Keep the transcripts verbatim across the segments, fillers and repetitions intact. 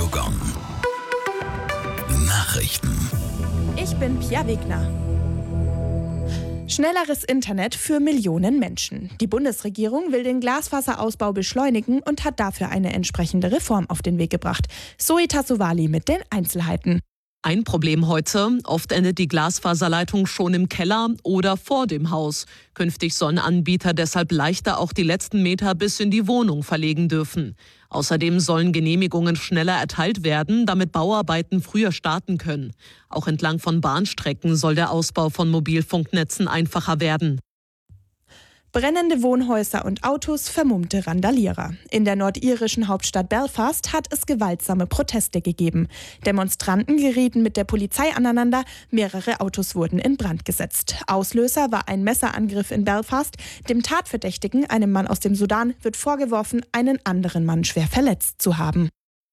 Radio Gong. Nachrichten. Ich bin Pia Wegner. Schnelleres Internet für Millionen Menschen. Die Bundesregierung will den Glasfaserausbau beschleunigen und hat dafür eine entsprechende Reform auf den Weg gebracht. Zoe Tassovali mit den Einzelheiten. Ein Problem heute: Oft endet die Glasfaserleitung schon im Keller oder vor dem Haus. Künftig sollen Anbieter deshalb leichter auch die letzten Meter bis in die Wohnung verlegen dürfen. Außerdem sollen Genehmigungen schneller erteilt werden, damit Bauarbeiten früher starten können. Auch entlang von Bahnstrecken soll der Ausbau von Mobilfunknetzen einfacher werden. Brennende Wohnhäuser und Autos, vermummte Randalierer. In der nordirischen Hauptstadt Belfast hat es gewaltsame Proteste gegeben. Demonstranten gerieten mit der Polizei aneinander, mehrere Autos wurden in Brand gesetzt. Auslöser war ein Messerangriff in Belfast. Dem Tatverdächtigen, einem Mann aus dem Sudan, wird vorgeworfen, einen anderen Mann schwer verletzt zu haben.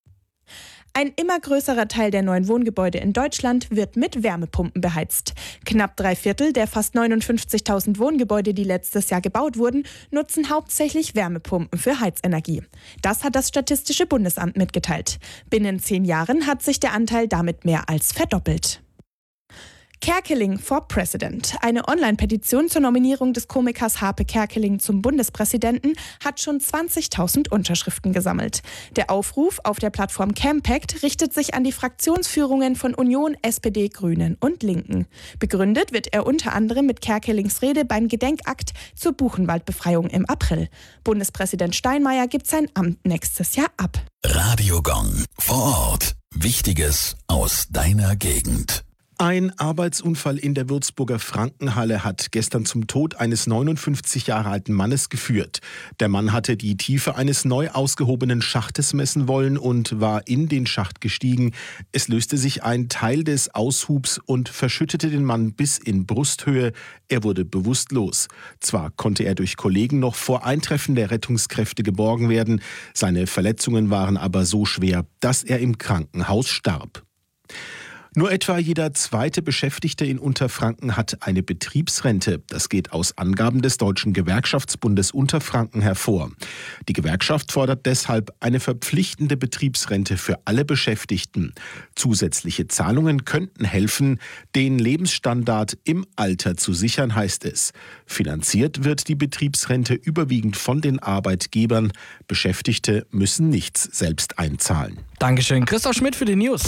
Ein immer größerer Teil der neuen Wohngebäude in Deutschland wird mit Wärmepumpen beheizt. Knapp drei Viertel der fast neunundfünfzigtausend Wohngebäude, die letztes Jahr gebaut wurden, nutzen hauptsächlich Wärmepumpen für Heizenergie. Das hat das Statistische Bundesamt mitgeteilt. Binnen zehn Jahren hat sich der Anteil damit mehr als verdoppelt. Kerkeling for President. Eine Online-Petition zur Nominierung des Komikers Harpe Kerkeling zum Bundespräsidenten hat schon zwanzigtausend Unterschriften gesammelt. Der Aufruf auf der Plattform Campact richtet sich an die Fraktionsführungen von Union, S P D, Grünen und Linken. Begründet wird er unter anderem mit Kerkelings Rede beim Gedenkakt zur Buchenwaldbefreiung im April. Bundespräsident Steinmeier gibt sein Amt nächstes Jahr ab. Radio Gong. Vor Ort. Wichtiges aus deiner Gegend. Ein Arbeitsunfall in der Würzburger Frankenhalle hat gestern zum Tod eines neunundfünfzig Jahre alten Mannes geführt. Der Mann hatte die Tiefe eines neu ausgehobenen Schachtes messen wollen und war in den Schacht gestiegen. Es löste sich ein Teil des Aushubs und verschüttete den Mann bis in Brusthöhe. Er wurde bewusstlos. Zwar konnte er durch Kollegen noch vor Eintreffen der Rettungskräfte geborgen werden, seine Verletzungen waren aber so schwer, dass er im Krankenhaus starb. Nur etwa jeder zweite Beschäftigte in Unterfranken hat eine Betriebsrente. Das geht aus Angaben des Deutschen Gewerkschaftsbundes Unterfranken hervor. Die Gewerkschaft fordert deshalb eine verpflichtende Betriebsrente für alle Beschäftigten. Zusätzliche Zahlungen könnten helfen, den Lebensstandard im Alter zu sichern, heißt es. Finanziert wird die Betriebsrente überwiegend von den Arbeitgebern. Beschäftigte müssen nichts selbst einzahlen. Dankeschön, Christoph Schmidt für die News.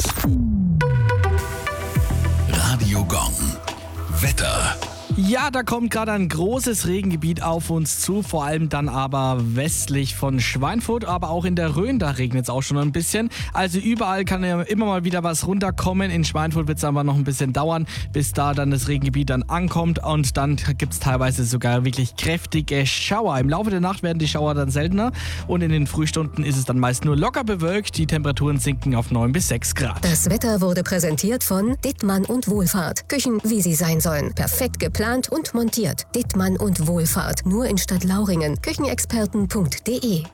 Radio Gong. Wetter. Ja, da kommt gerade ein großes Regengebiet auf uns zu, vor allem dann aber westlich von Schweinfurt, aber auch in der Rhön, da regnet es auch schon ein bisschen. Also überall kann ja immer mal wieder was runterkommen. In Schweinfurt wird es aber noch ein bisschen dauern, bis da dann das Regengebiet dann ankommt und dann gibt es teilweise sogar wirklich kräftige Schauer. Im Laufe der Nacht werden die Schauer dann seltener und in den Frühstunden ist es dann meist nur locker bewölkt. Die Temperaturen sinken auf neun bis sechs Grad. Das Wetter wurde präsentiert von Dittmann und Wohlfahrt. Küchen, wie sie sein sollen. Perfekt geplant und montiert. Dittmann und Wohlfahrt. Nur in Stadtlauringen. Küchenexperten punkt de.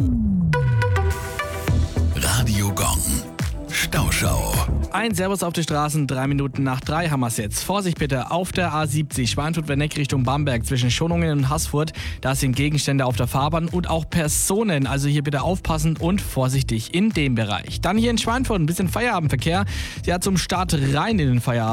Radio Gong. Stauschau. Ein Servus auf die Straßen, drei Minuten nach drei haben wir es jetzt. Vorsicht bitte, auf der A siebzig Schweinfurt-Werneck Richtung Bamberg zwischen Schonungen und Haßfurt. Da sind Gegenstände auf der Fahrbahn und auch Personen. Also hier bitte aufpassen und vorsichtig in dem Bereich. Dann hier in Schweinfurt ein bisschen Feierabendverkehr. Ja, zum Start rein in den Feierabend.